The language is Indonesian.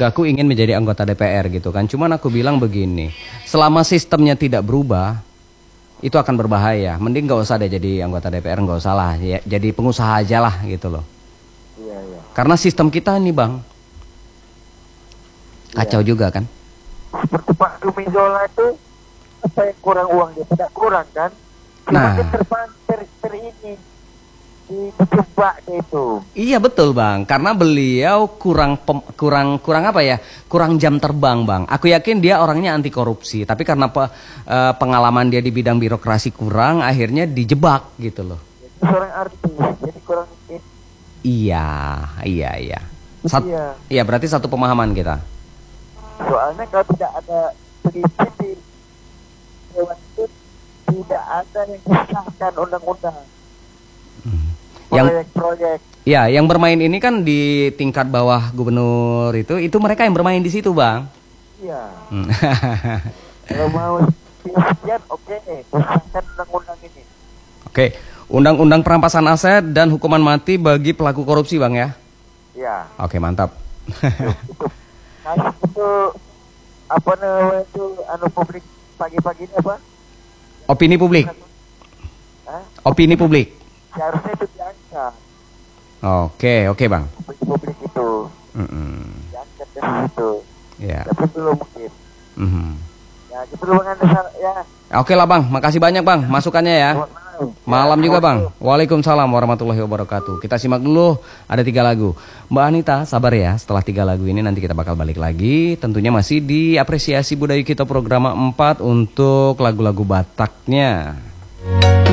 aku ingin menjadi anggota DPR gitu kan. Cuman aku bilang begini, selama sistemnya tidak berubah, itu akan berbahaya. Mending nggak usah deh jadi anggota DPR, nggak usah lah. Ya, jadi pengusaha aja lah gitu loh. Iya, iya. Karena sistem kita nih bang, kacau juga kan. Seperti Pak Gumizola itu, apa yang kurang uang dia tidak kurang kan? Nah. Cuma ini dijebak dia itu. Iya betul bang, karena beliau kurang apa ya, kurang jam terbang bang. Aku yakin dia orangnya anti korupsi, tapi karena pengalaman dia di bidang birokrasi kurang, akhirnya dijebak gitu loh. Jadi seorang artis, jadi kurang. Iya. Iya. Iya berarti satu pemahaman kita. Soalnya kalau tidak ada prinsip di Dewan itu, tidak ada yang disahkan undang-undang. Proyek-proyek. Ya, yang bermain ini kan di tingkat bawah gubernur itu mereka yang bermain di situ, Bang. Iya. Kalau mau sekian, oke, disahkan undang-undang ini. Oke, undang-undang perampasan aset dan hukuman mati bagi pelaku korupsi, Bang ya. Iya. Oke, mantap. Nah, itu apa namanya itu publik pagi-pagi ini apa? Opini publik. Hah? Opini publik. Seharusnya itu diangkat. Oke bang. Publik itu diangkat dari situ. Ya. Tapi belum mungkin. Ya gitu dulu bang ya. Oke lah bang, makasih banyak bang masukannya ya. Malam juga bang. Waalaikumsalam warahmatullahi wabarakatuh. Kita simak dulu, ada 3 lagu. Mbak Anita sabar ya, setelah 3 lagu ini nanti kita bakal balik lagi. Tentunya masih di Apresiasi Budaya Kita program 4 untuk lagu-lagu Bataknya.